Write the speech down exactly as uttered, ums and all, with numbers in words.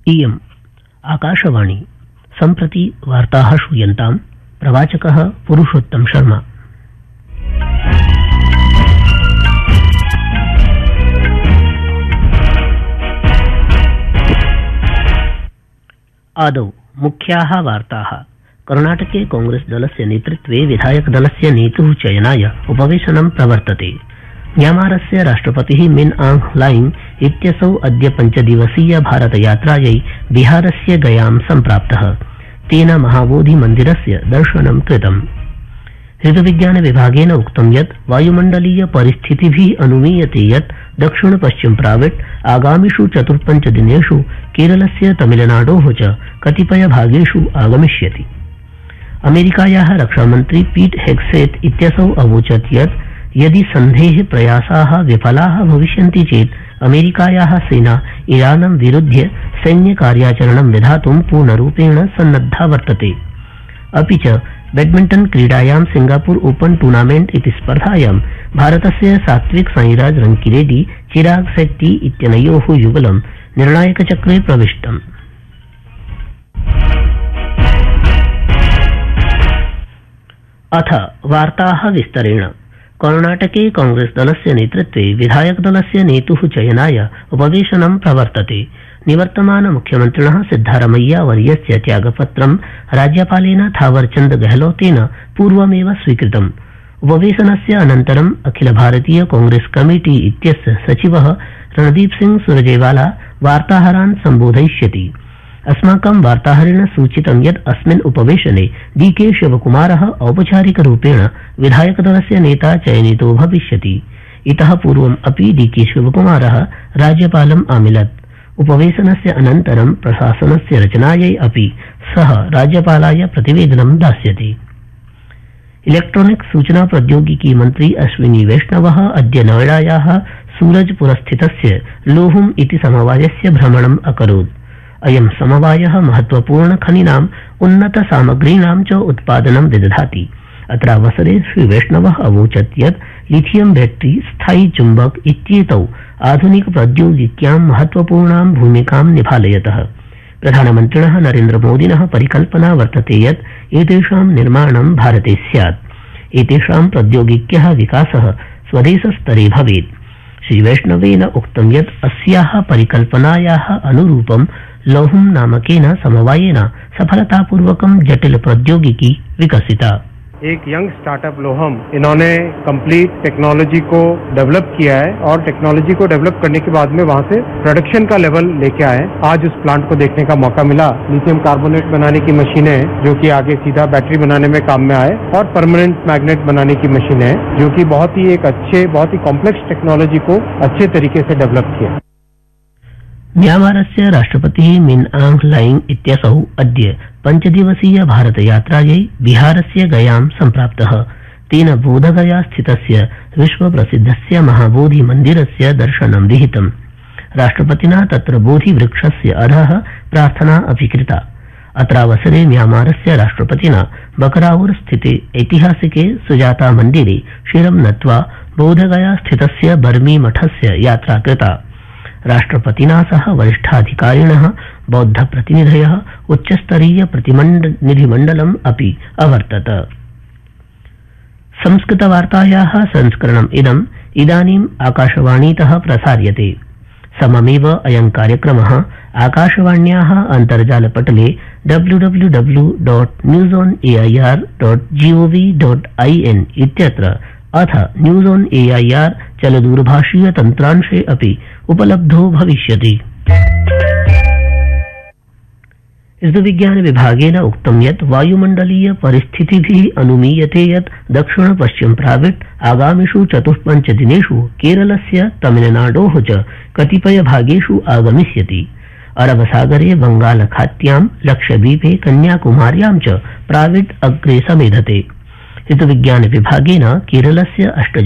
इयम् आकाशवाणी सम्प्रति वार्ताः श्रूयन्ताम्। प्रवाचकः पुरुषोत्तम शर्मा। आदौ मुख्याः वार्ताः। कर्णाटके कांग्रेस दलस्य नेतृत्वे विधायक दलस्य नेतुः चयनाय उपवेशनं प्रवर्तते। म्यांमारस्य राष्ट्रपतिः मिन आंग ह्लाइंग इत्यसौ अद्य पञ्चदिवसीय भारतयात्रायै बिहारस्य गयां सम्प्राप्तः। तेन महाबोधि मन्दिरस्य दर्शनं कृतम्। ऋतुविज्ञान विभागेन उक्तं यत् वायुमण्डलीय परिस्थितिभिः अनुमीयते यत् दक्षिण पश्चिम प्राविट आगामिषु चतुर्पञ्च दिनेषु केरलस्य तमिलनाडोः च कतिपय भागेषु आगमिष्यति। अमेरिकायाः रक्षामन्त्री पीट हेग्सेथ इत्यसौ अवोचत् यत् यदि सन्धेः प्रयासाः विफलाः भविष्यन्ति चेत् अमेरिकायाः सेना ईरानं विरुध्य सैन्यकार्याचरणं विधातुं पूर्णरूपेण सन्नद्धा वर्तते। अपि च बैडमिण्टन क्रीडायां सिंगापुर ओपन टूर्नामेंट इति स्पर्धायां भारतस्य सात्विक साईराज रंकिरेड्डी चिराग शेट्टी इत्यनयोः युगलं निर्णायकचक्रे प्रविष्टम्। अथ वार्ताः विस्तरेण। कर्णाटके कांग्रेस दलस्य नेतृत्वे विधायक दलस्य नेतुः चयनाय उपवेशनं प्रवर्तते। निवर्तमान मुख्यमन्त्रिणः सिद्धारमैया वर्यस्य त्यागपत्रं राज्यपालेन थावरचंद गहलोतेन पूर्वमेव स्वीकृतम्। उपवेशनस्य अनन्तरम् अखिल भारतीय कांग्रेस कमिटी इत्यस्य सचिवः रणदीप सिंह सुरजेवाला वार्ताहरान् सम्बोधयिष्यति। अस्माकं वार्ताहरेण सूचितं यत् अस्मिन् उपवेशने डी के शिवकुमारः औपचारिकरूपेण विधायकदलस्य नेता चयनितो भविष्यति। इतः पूर्वम् अपि डी के शिवकुमारः राज्यपालम् आमिलत्। उपवेशनस्य अनन्तरं प्रशासनस्य रचनायै अपि सः राज्यपालाय प्रतिवेदनं दास्यति। इलेक्ट्रॉनिक सूचना प्रौद्योगिकी मन्त्री अश्विनी वैष्णवः अद्य नोएडायाः सूरजपुरस्थितस्य लोहुम इति समवायस्य भ्रमणम् अकरोत्। अयं समवायः महत्वपूर्ण खनिनाम् उन्नत सामग्रीणां च उत्पादनं विदधाति। अत्रावसरे श्री वैष्णवः अवोचत् यत् लिथियम बैटरी स्थायी चुम्बक इत्येतौ आधुनिक प्रौद्योगिक्यां महत्वपूर्णां भूमिकां निभालयतः। प्रधानमन्त्रिणः नरेन्द्र मोदिनः परिकल्पना वर्तते यत् एतेषां निर्माणं भारते स्यात्। एतेषां प्रौद्योगिक्यः विकासः स्वदेशस्तरे भवेत्। श्री वैष्णवेन उक्तं यत् अस्याः परिकल्पनायाः अनुरूपं लोहुम नामकेन समवायेन सफलतापूर्वकं जटिल प्रौद्योगिकी विकसिता। एक यंग स्टार्टअप लोहम, इन्होंने कंप्लीट टेक्नोलॉजी को डेवलप किया है और टेक्नोलॉजी को डेवलप करने के बाद में वहां से प्रोडक्शन का लेवल लेके आए। आज उस प्लांट को देखने का मौका मिला। लिथियम कार्बोनेट बनाने की मशीनें जो कि आगे सीधा बैटरी बनाने में काम में आए और परमानेंट मैग्नेट बनाने की मशीनें जो कि बहुत ही एक अच्छे बहुत ही कॉम्प्लेक्स टेक्नोलॉजी को अच्छे तरीके से डेवलप किया। म्यांमारस्य राष्ट्रपतिः मिन आंग ह्लाइंग इत्यसौ अद्य पञ्चदिवसीय भारतयात्रायै बिहारस्य गयां सम्प्राप्तः। तेन बोधगया स्थितस्य विश्वप्रसिद्धस्य महाबोधि मन्दिरस्य दर्शनं विहितम्। राष्ट्रपतिना तत्र बोधिवृक्षस्य अधः प्रार्थना अपि कृता। अत्रावसरे म्यांमारस्य राष्ट्रपतिना बकराउर स्थिते ऐतिहासिके सुजाता मन्दिरे शिरं नत्वा बोधगया स्थितस्य बर्मी मठस्य यात्रा कृता। राष्ट्रपतिना सह वरिष्ठाधिकारिणः बौद्धप्रतिनिधयः उच्चस्तरीय प्रतिनिधिमण्डलम् अपि अवर्तत। संस्कृतवार्तायाः संस्करणम् इदम् इदानीम् आकाशवाणीतः प्रसार्यते। सममेव अयं कार्यक्रमः आकाशवाण्याः अन्तर्जालपटले W W W dot news on A I R dot gov dot I N इत्यत्र अथ news on A I R चलदूरभाषीय तन्त्रांशे अपि उपलब्धो भविष्यति। ऋतुविज्ञान विभागेन उक्तं यत् वायुमण्डलीय परिस्थितिभिः अनुमीयते यत् दक्षिण पश्चिम प्राविट आगामिषु चतुष्पञ्च दिनेषु केरलस्य तमिलनाडोः च कतिपय भागेषु आगमिष्यति। अरबसागरे बंगालखात्यां लक्षद्वीपे कन्याकुमार्यां च प्राविट अग्रे समेधते। ऋतुविज्ञान विभागेन केरलस्य अष्ट